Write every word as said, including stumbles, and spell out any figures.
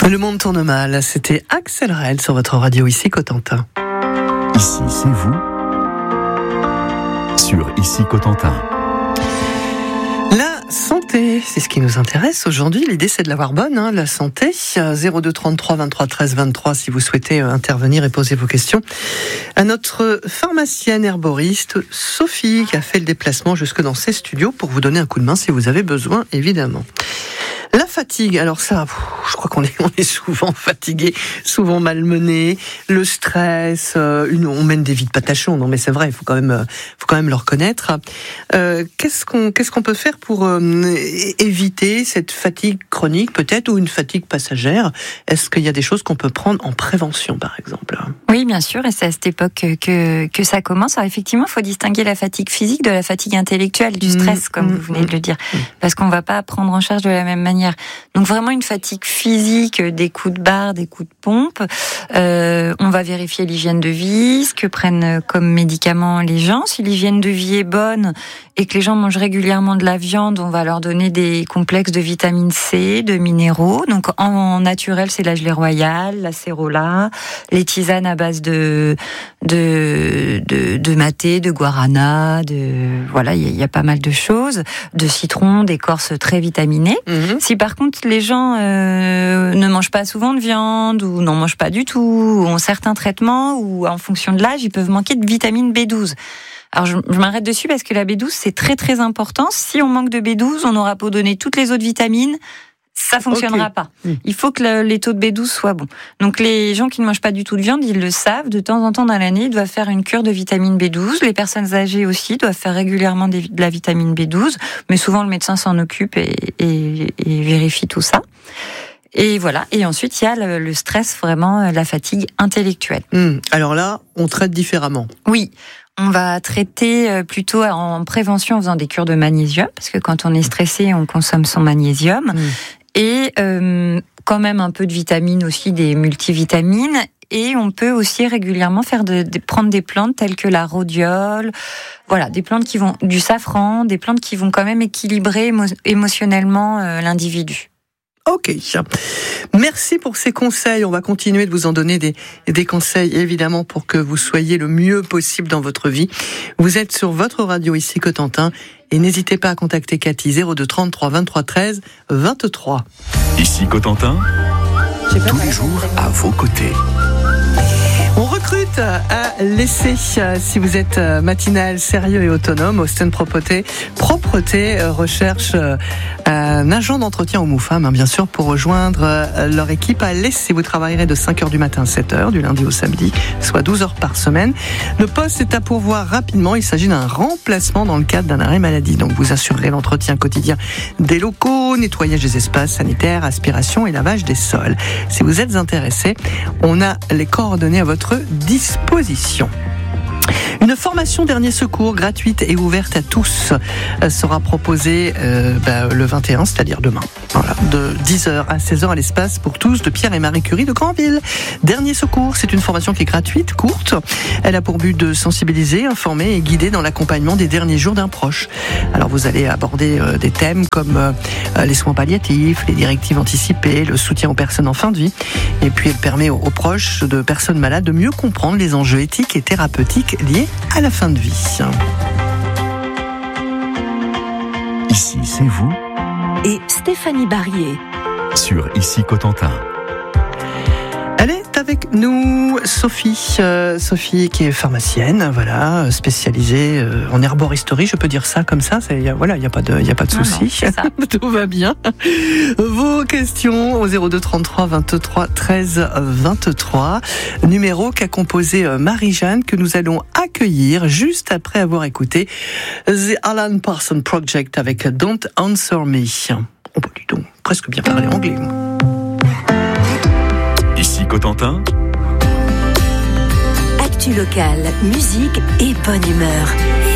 Le monde tourne mal, c'était Axel Rell sur votre radio ici Cotentin. Ici c'est vous sur Ici Cotentin. La santé, c'est ce qui nous intéresse aujourd'hui. L'idée, c'est de l'avoir bonne, hein, la santé. zéro deux trente-trois vingt-trois treize vingt-trois si vous souhaitez intervenir et poser vos questions à notre pharmacienne herboriste Sophie, qui a fait le déplacement jusque dans ses studios pour vous donner un coup de main si vous avez besoin, évidemment. La fatigue, alors ça, je crois qu'on est, on est souvent fatigué, souvent malmené, le stress, euh, une, on mène des vies de patachon, non mais c'est vrai, il faut quand même, faut quand même le reconnaître. Euh, qu'est-ce qu'on, qu'est-ce qu'on peut faire pour euh, éviter cette fatigue chronique peut-être, ou une fatigue passagère? Est-ce qu'il y a des choses qu'on peut prendre en prévention, par exemple? Oui, bien sûr, et c'est à cette époque que, que ça commence. Alors effectivement, il faut distinguer la fatigue physique de la fatigue intellectuelle, du stress, mmh, comme mmh, vous venez de le dire, mmh. parce qu'on ne va pas prendre en charge de la même manière. Donc vraiment une fatigue physique, des coups de barre, des coups de pompe. Euh, on va vérifier l'hygiène de vie, ce que prennent comme médicaments les gens. Si l'hygiène de vie est bonne et que les gens mangent régulièrement de la viande, on va leur donner des complexes de vitamine C, de minéraux. Donc en naturel, c'est la gelée royale, la cérola, les tisanes à base de de de, de maté, de guarana, de voilà, il y, y a pas mal de choses, de citron, d'écorce très vitaminées. Mmh. Si par contre les gens euh, ne mangent pas souvent de viande ou n'en mangent pas du tout, ou ont certains traitements, ou en fonction de l'âge, ils peuvent manquer de vitamine B douze. Alors je, je m'arrête dessus parce que la B douze c'est très très important. Si on manque de B douze, on aura beau donner toutes les autres vitamines, ça fonctionnera okay. pas. Mmh. Il faut que le, les taux de B douze soient bons. Donc les gens qui ne mangent pas du tout de viande, ils le savent, de temps en temps dans l'année, ils doivent faire une cure de vitamine B douze. Les personnes âgées aussi doivent faire régulièrement des, de la vitamine B douze, mais souvent le médecin s'en occupe et, et, et vérifie tout ça. Et voilà. Et ensuite, il y a le, le stress, vraiment, la fatigue intellectuelle. Mmh. Alors là, on traite différemment. Oui. On va traiter plutôt en prévention en faisant des cures de magnésium, parce que quand on est stressé, on consomme son magnésium. Mmh. Et euh, quand même un peu de vitamines aussi, des multivitamines. Et on peut aussi régulièrement faire de, de, prendre des plantes telles que la rhodiole, voilà, des plantes qui vont, du safran, des plantes qui vont quand même équilibrer émo, émotionnellement euh, l'individu. Ok, merci pour ces conseils. On va continuer de vous en donner des, des conseils, évidemment, pour que vous soyez le mieux possible dans votre vie. Vous êtes sur votre radio ici Cotentin, et n'hésitez pas à contacter Cathy, zéro deux trente-trois vingt-trois treize vingt-trois. Ici Cotentin, tous les jours à vos côtés. On recrute à l'essai. Si vous êtes matinal, sérieux et autonome, Austin Propreté, Propreté recherche un agent d'entretien homme ou femme, hein, bien sûr, pour rejoindre leur équipe à l'essai. Vous travaillerez de cinq heures du matin à sept heures, du lundi au samedi, soit douze heures par semaine. Le poste est à pourvoir rapidement. Il s'agit d'un remplacement dans le cadre d'un arrêt maladie. Donc vous assurerez l'entretien quotidien des locaux, nettoyage des espaces sanitaires, aspiration et lavage des sols. Si vous êtes intéressé, on a les coordonnées à votre disposition. Une formation dernier secours gratuite et ouverte à tous sera proposée euh, bah, le vingt et un, c'est-à-dire demain. Voilà, de dix heures à seize heures à l'espace pour tous de Pierre et Marie Curie de Granville. Dernier secours, c'est une formation qui est gratuite, courte. Elle a pour but de sensibiliser, informer et guider dans l'accompagnement des derniers jours d'un proche. Alors vous allez aborder euh, des thèmes comme euh, les soins palliatifs, les directives anticipées, le soutien aux personnes en fin de vie. Et puis elle permet aux, aux proches de personnes malades de mieux comprendre les enjeux éthiques et thérapeutiques liés à la fin de vie. Ici, c'est vous et Stéphanie Barrier sur Ici Cotentin. Elle est avec nous, Sophie, euh, Sophie qui est pharmacienne, voilà, spécialisée euh, en herboristerie, je peux dire ça comme ça, il y a, voilà, il y a pas de, il y a pas de souci, tout va bien. Vos questions au zéro deux trente-trois vingt-trois treize vingt-trois, numéro qu'a composé Marie-Jeanne que nous allons accueillir juste après avoir écouté The Alan Parsons Project avec Don't Answer Me. Oh bah dis donc, presque bien parlé anglais. Ici Cotentin. Actu locale, musique et bonne humeur.